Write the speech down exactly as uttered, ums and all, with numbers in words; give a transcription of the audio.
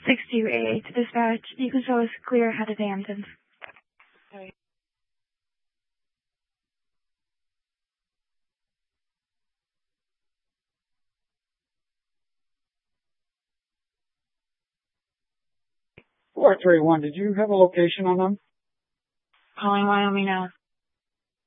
six two eight eight to dispatch. You can show us clear ahead of Hamptons. Okay. four three one, did you have a location on them? Calling Wyoming now.